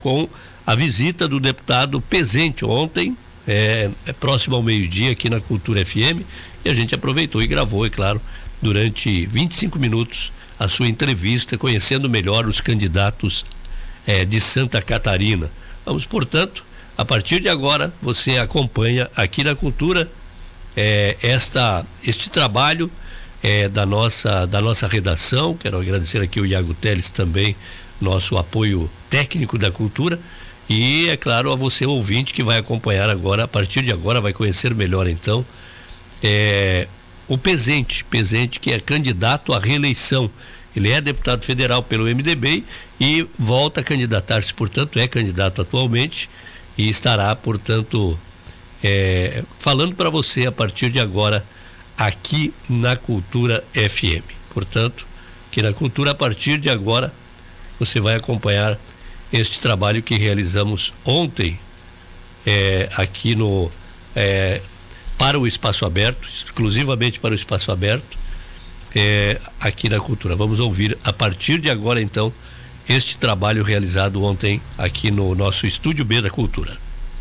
com a visita do deputado Pezente ontem, próximo ao meio-dia aqui na Cultura FM, e a gente aproveitou e gravou, é claro, durante 25 minutos a sua entrevista, conhecendo melhor os candidatos de Santa Catarina. Vamos, portanto, a partir de agora, você acompanha aqui na Cultura este trabalho da nossa redação. Quero agradecer aqui o Iago Teles também, nosso apoio técnico da Cultura, e é claro a você ouvinte que vai acompanhar agora, a partir de agora vai conhecer melhor então o Pezente, que é candidato à reeleição. Ele é deputado federal pelo MDB e volta a candidatar-se, portanto é candidato atualmente e estará, portanto, falando para você a partir de agora aqui na Cultura FM. Portanto, aqui na Cultura, a partir de agora, você vai acompanhar este trabalho que realizamos ontem aqui para o Espaço Aberto, exclusivamente para o Espaço Aberto, aqui na Cultura. Vamos ouvir a partir de agora, então, este trabalho realizado ontem aqui no nosso Estúdio B da Cultura.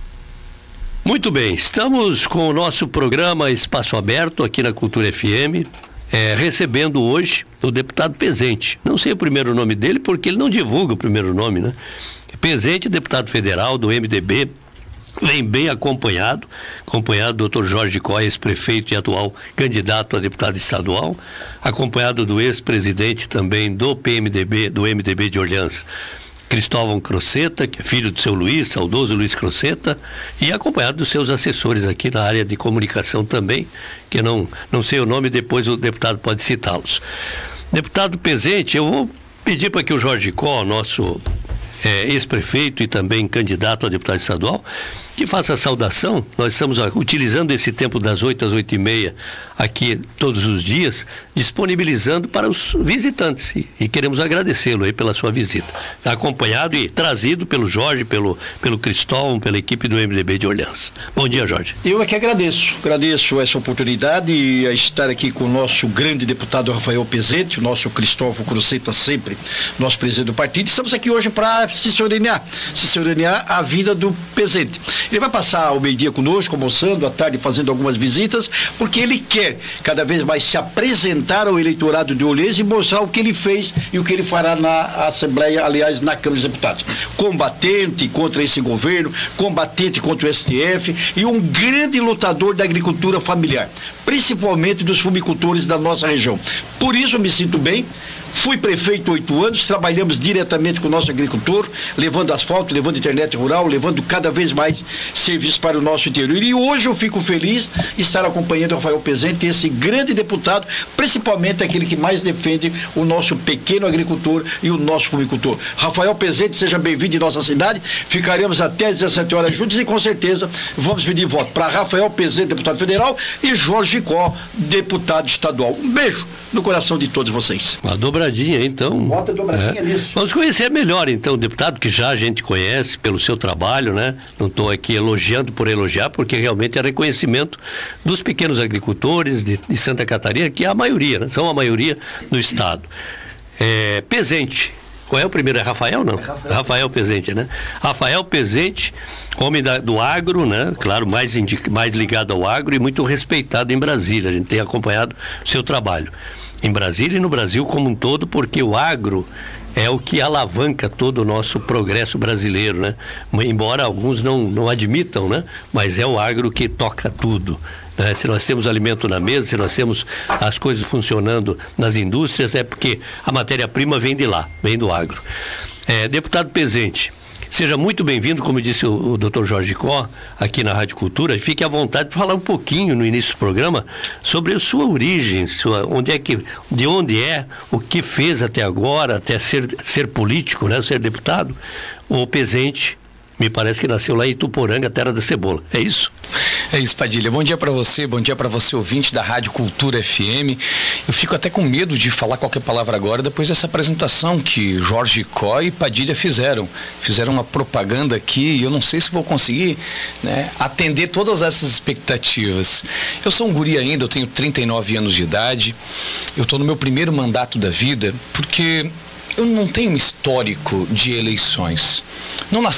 Muito bem, estamos com o nosso programa Espaço Aberto aqui na Cultura FM, recebendo hoje o deputado Pezente. Não sei o primeiro nome dele porque ele não divulga o primeiro nome, né? Pezente, deputado federal do MDB, vem bem acompanhado do Dr. Jorge Coy, ex-prefeito e atual candidato a deputado estadual, acompanhado do ex-presidente também do PMDB, do MDB de Orleans, Cristóvão Crocetta, que é filho do seu Luiz, saudoso Luiz Crocetta, e acompanhado dos seus assessores aqui na área de comunicação também, que não sei o nome, depois o deputado pode citá-los. Deputado Pezente, eu vou pedir para que o Jorge Có, nosso ex-prefeito e também candidato a deputado estadual, que faça a saudação. Nós estamos utilizando esse tempo das 8 às 8h30 aqui todos os dias, disponibilizando para os visitantes e queremos agradecê-lo aí pela sua visita. Acompanhado e trazido pelo Jorge, pelo Cristóvão, pela equipe do MDB de Orleans. Bom dia, Jorge. Eu é que agradeço essa oportunidade e a estar aqui com o nosso grande deputado Rafael Pezente, o nosso Cristóvão Crocetta, sempre nosso presidente do partido. Estamos aqui hoje para se serenar a vida do Pezente. Ele vai passar o meio-dia conosco, almoçando, à tarde fazendo algumas visitas, porque ele quer cada vez mais se apresentar ao eleitorado de Orleans e mostrar o que ele fez e o que ele fará na Assembleia, aliás, na Câmara dos Deputados. Combatente contra esse governo, combatente contra o STF e um grande lutador da agricultura familiar, principalmente dos fumicultores da nossa região. Por isso eu me sinto bem. Fui prefeito 8 anos, trabalhamos diretamente com o nosso agricultor, levando asfalto, levando internet rural, levando cada vez mais serviços para o nosso interior. E hoje eu fico feliz de estar acompanhando o Rafael Pezente, esse grande deputado, principalmente aquele que mais defende o nosso pequeno agricultor e o nosso fumicultor. Rafael Pezente, seja bem-vindo em nossa cidade. Ficaremos até às 17 horas juntos e com certeza vamos pedir voto para Rafael Pezente, deputado federal, e Jorge Có, deputado estadual. Um beijo no coração de todos vocês. Uma dobradinha, então. Bota dobradinha nisso. Vamos conhecer melhor, então, o deputado que já a gente conhece pelo seu trabalho, né? Não estou aqui elogiando por elogiar, porque realmente é reconhecimento dos pequenos agricultores de Santa Catarina, que é a maioria, né? São a maioria do estado. Pezente. Qual é o primeiro? É Rafael, não? Rafael Pezente, né? Rafael Pezente, homem do agro, né? Claro, mais ligado ao agro e muito respeitado em Brasília. A gente tem acompanhado o seu trabalho em Brasília e no Brasil como um todo, porque o agro é o que alavanca todo o nosso progresso brasileiro, né? Embora alguns não admitam, né? Mas é o agro que toca tudo. Se nós temos alimento na mesa, se nós temos as coisas funcionando nas indústrias, é porque a matéria-prima vem de lá, vem do agro. Deputado Pezente, seja muito bem-vindo, como disse o Dr. Jorge Có, aqui na Rádio Cultura, e fique à vontade de falar um pouquinho no início do programa sobre a sua origem, de onde é, o que fez até agora, até ser político, né, ser deputado. O Pezente, me parece que nasceu lá em Ituporanga, terra da cebola. É isso? É isso, Padilha. Bom dia para você ouvinte da Rádio Cultura FM. Eu fico até com medo de falar qualquer palavra agora, depois dessa apresentação que Jorge Có e Padilha fizeram. Fizeram uma propaganda aqui e eu não sei se vou conseguir, né, atender todas essas expectativas. Eu sou um guri ainda, eu tenho 39 anos de idade. Eu estou no meu primeiro mandato da vida, porque eu não tenho um histórico de eleições. Não nasci